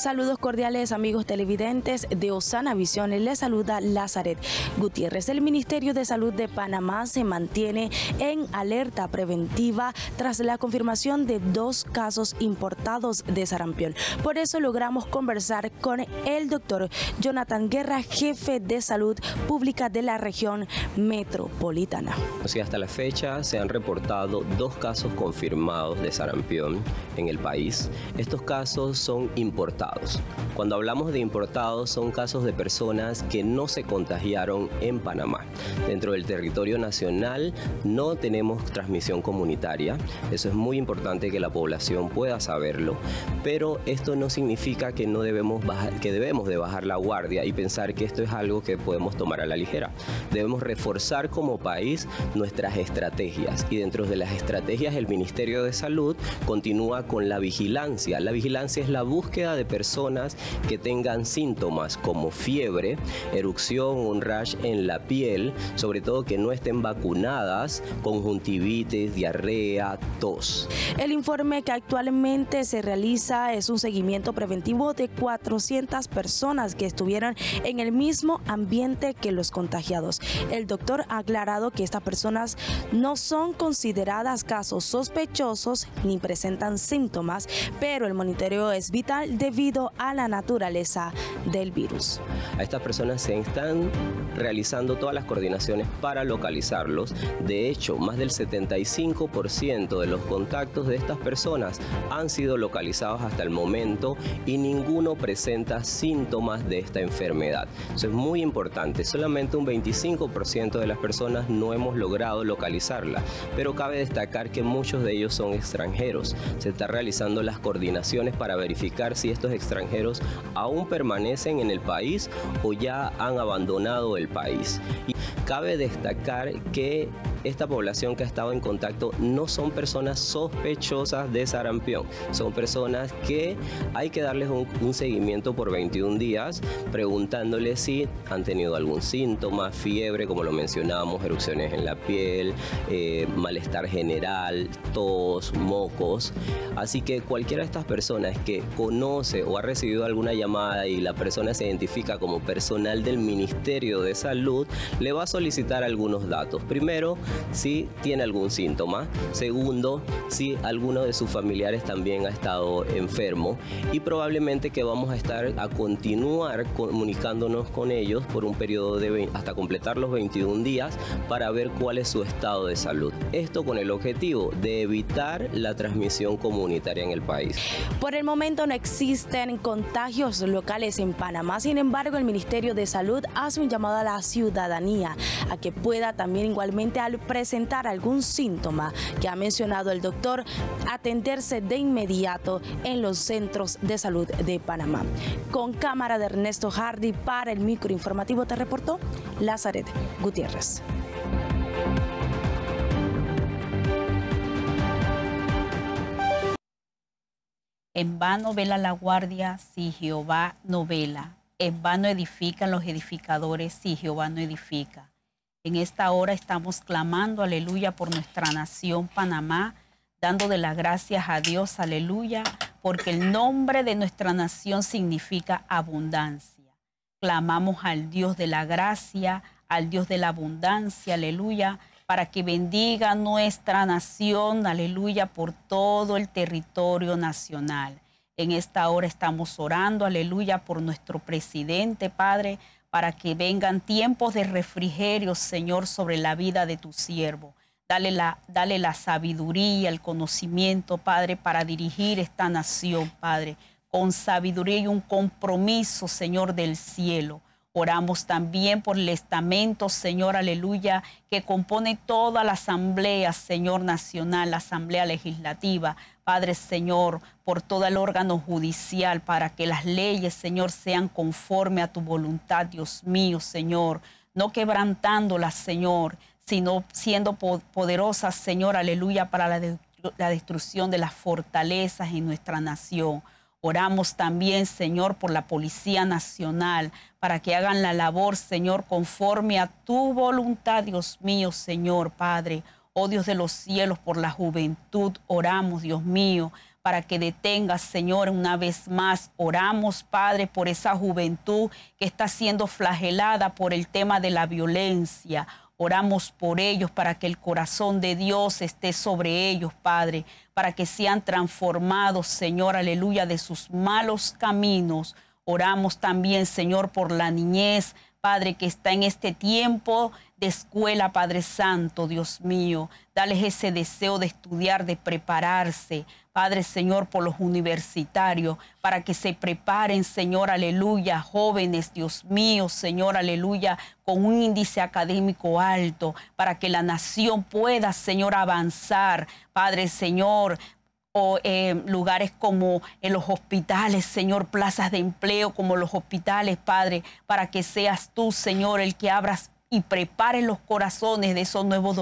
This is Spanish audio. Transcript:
Saludos cordiales, amigos televidentes de Osana Visión. Les saluda Lazaret Gutiérrez. El Ministerio de Salud de Panamá se mantiene en alerta preventiva tras la confirmación de 2 casos importados de sarampión. Por eso logramos conversar con el doctor Jonathan Guerra, jefe de salud pública de la región metropolitana. Hasta la fecha se han reportado 2 casos confirmados de sarampión en el país. Estos casos son importados. Cuando hablamos de importados, son casos de personas que no se contagiaron en Panamá. Dentro del territorio nacional no tenemos transmisión comunitaria. Eso es muy importante que la población pueda saberlo. Pero esto no significa que debemos de bajar la guardia y pensar que esto es algo que podemos tomar a la ligera. Debemos reforzar como país nuestras estrategias. Y dentro de las estrategias, el Ministerio de Salud continúa con la vigilancia. La vigilancia es la búsqueda de personas que tengan síntomas como fiebre, erupción, un rash en la piel, sobre todo que no estén vacunadas, conjuntivitis, diarrea, tos. El informe que actualmente se realiza es un seguimiento preventivo de 400 personas que estuvieron en el mismo ambiente que los contagiados. El doctor ha aclarado que estas personas no son consideradas casos sospechosos ni presentan síntomas, pero el monitoreo es vital debido a la naturaleza del virus. A estas personas se están realizando todas las coordinaciones para localizarlos. De hecho, más del 75% de los contactos de estas personas han sido localizados hasta el momento y ninguno presenta síntomas de esta enfermedad. Eso es muy importante. Solamente un 25% de las personas no hemos logrado localizarla, pero cabe destacar que muchos de ellos son extranjeros. Se están realizando las coordinaciones para verificar si estos extranjeros aún permanecen en el país o ya han abandonado el país. Y cabe destacar que esta población que ha estado en contacto no son personas sospechosas de sarampión, son personas que hay que darles un seguimiento por 21 días, preguntándoles si han tenido algún síntoma, fiebre, como lo mencionábamos, erupciones en la piel, malestar general, tos, mocos. Así que cualquiera de estas personas que conoce o ha recibido alguna llamada y la persona se identifica como personal del Ministerio de Salud, le va a solicitar algunos datos. Primero, si tiene algún síntoma. Segundo, si alguno de sus familiares también ha estado enfermo. Y probablemente que vamos a continuar comunicándonos con ellos por un periodo de hasta completar los 21 días para ver cuál es su estado de salud. Esto con el objetivo de evitar la transmisión comunitaria en el país. Por el momento no existen contagios locales en Panamá. Sin embargo, el Ministerio de Salud hace un llamado a la ciudadanía a que pueda también igualmente al presentar algún síntoma que ha mencionado el doctor, atenderse de inmediato en los centros de salud de Panamá. Con cámara de Ernesto Hardy para el microinformativo te reportó Lazaret Gutiérrez. En vano vela la guardia si Jehová no vela. En vano edifican los edificadores si Jehová no edifica. En esta hora estamos clamando, aleluya, por nuestra nación Panamá, dando de las gracias a Dios, aleluya, porque el nombre de nuestra nación significa abundancia. Clamamos al Dios de la gracia, al Dios de la abundancia, aleluya, para que bendiga nuestra nación, aleluya, por todo el territorio nacional. En esta hora estamos orando, aleluya, por nuestro presidente, Padre, para que vengan tiempos de refrigerio, Señor, sobre la vida de tu siervo. Dale la sabiduría, el conocimiento, Padre, para dirigir esta nación, Padre, con sabiduría y un compromiso, Señor, del cielo. Oramos también por el estamento, Señor, aleluya, que compone toda la asamblea, Señor, nacional, la asamblea legislativa. Padre, Señor, por todo el órgano judicial, para que las leyes, Señor, sean conforme a tu voluntad, Dios mío, Señor. No quebrantándolas, Señor, sino siendo poderosas, Señor, aleluya, para la destrucción de las fortalezas en nuestra nación. Oramos también, Señor, por la Policía Nacional, para que hagan la labor, Señor, conforme a tu voluntad, Dios mío, Señor, Padre. Oh Dios de los cielos, por la juventud oramos, Dios mío, para que detengas, Señor, una vez más. Oramos, Padre, por esa juventud que está siendo flagelada por el tema de la violencia. Oramos por ellos para que el corazón de Dios esté sobre ellos, Padre, para que sean transformados, Señor, aleluya, de sus malos caminos. Oramos también, Señor, por la niñez, Padre, que está en este tiempo de escuela, Padre Santo, Dios mío. Dales ese deseo de estudiar, de prepararse, Padre, Señor, por los universitarios, para que se preparen, Señor, aleluya, jóvenes, Dios mío, Señor, aleluya, con un índice académico alto, para que la nación pueda, Señor, avanzar, Padre, Señor, o lugares como en los hospitales, Señor, plazas de empleo como los hospitales, Padre, para que seas tú, Señor, el que abras y prepares los corazones de esos nuevos